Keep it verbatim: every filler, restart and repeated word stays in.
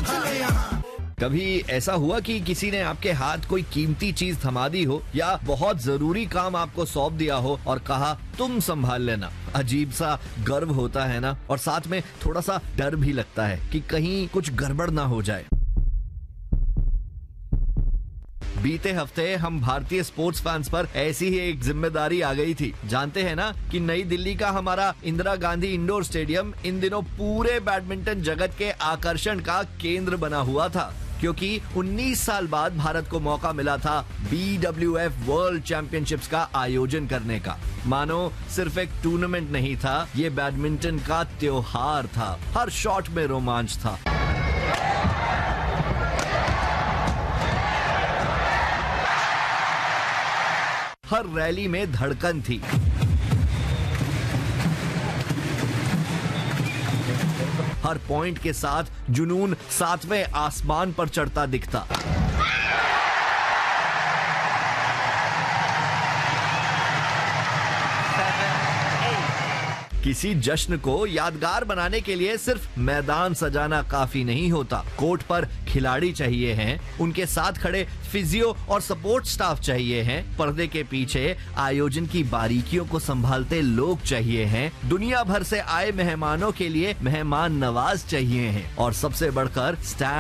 पूछ ले यहाँ। कभी ऐसा हुआ कि किसी ने आपके हाथ कोई कीमती चीज थमा दी हो या बहुत जरूरी काम आपको सौंप दिया हो और कहा तुम संभाल लेना। अजीब सा गर्व होता है ना, और साथ में थोड़ा सा डर भी लगता है कि कहीं कुछ गड़बड़ ना हो जाए। बीते हफ्ते हम भारतीय स्पोर्ट्स फैंस पर ऐसी ही एक जिम्मेदारी आ गई थी। जानते हैं ना कि नई दिल्ली का हमारा इंदिरा गांधी इंडोर स्टेडियम इन दिनों पूरे बैडमिंटन जगत के आकर्षण का केंद्र बना हुआ था, क्योंकि उन्नीस साल बाद भारत को मौका मिला था B W F world championships का आयोजन करने का। मानो सिर्फ एक टूर्नामेंट नहीं था, ये बैडमिंटन का त्योहार था। हर शॉट में रोमांच था। हर रैली में धड़कन थी। हर पॉइंट के साथ जुनून सातवें आसमान पर चढ़ता दिखता। किसी जश्न को यादगार बनाने के लिए सिर्फ मैदान सजाना काफी नहीं होता। कोर्ट पर खिलाड़ी चाहिए हैं, उनके साथ खड़े फिजियो और सपोर्ट स्टाफ चाहिए हैं, पर्दे के पीछे आयोजन की बारीकियों को संभालते लोग चाहिए हैं, दुनिया भर से आए मेहमानों के लिए मेहमान नवाज चाहिए हैं, और सबसे बढ़कर स्टैंड